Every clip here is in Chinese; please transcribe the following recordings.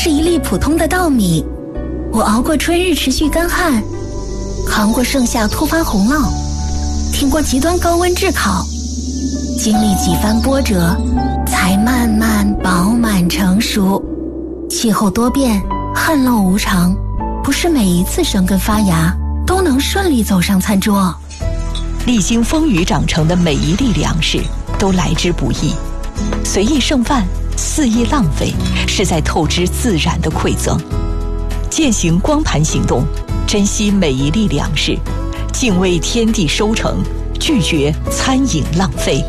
是一粒普通的稻米。我熬过春日持续干旱，扛过盛夏突发洪涝，挺过极端高温炙烤，经历几番波折，才慢慢饱满成熟。气候多变，旱涝无常，不是每一次生根发芽都能顺利走上餐桌。 历经风雨长成的每一粒粮食都来之不易，随意剩饭，肆意浪费，是在透支自然的馈赠。践行光盘行动，珍惜每一粒粮食，敬畏天地收成，拒绝餐饮浪费。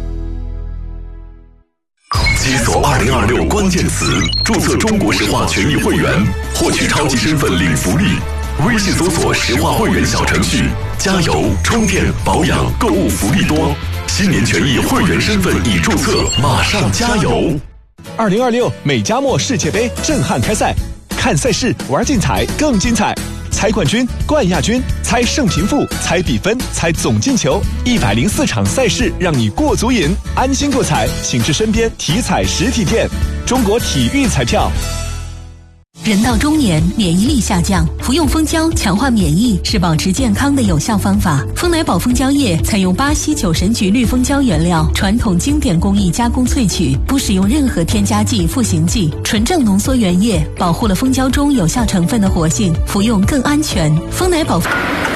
解锁2026关键词，注册中国石化权益会员，获取超级身份领福利。微信搜索石化会员小程序，加油、充电、保养、购物福利多。新年权益会员身份已注册，马上加油 ！2026美加墨世界杯震撼开赛，看赛事，玩竞彩更精彩。猜冠军、冠亚军，猜胜平负，猜比分，猜总进球，104场赛事让你过足瘾，安心过彩，请至身边体彩实体店。中国体育彩票。 人到中年，免疫力下降，服用蜂胶强化免疫是保持健康的有效方法。蜂奶宝蜂胶液采用巴西酒神菊绿蜂胶原料，传统经典工艺加工萃取，不使用任何添加剂、赋形剂，纯正浓缩原液，保护了蜂胶中有效成分的活性，服用更安全。蜂奶宝。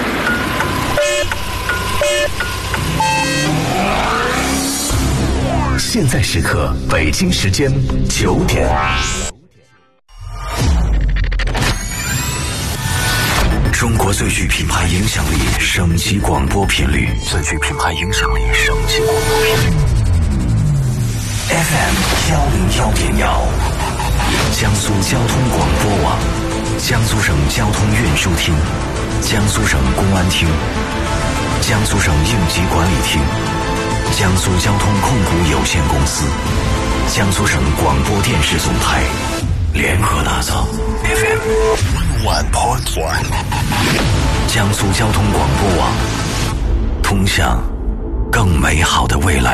现在时刻，北京时间9点。中国最具品牌影响力省级广播频率，最具品牌影响力省级广播频率 FM 101.1，江苏交通广播网，江苏省交通运输厅，江苏省公安厅，江苏省应急管理厅，江苏交通控股有限公司，江苏省广播电视总台联合打造 FM 101.1，江苏交通广播网，通向更美好的未来。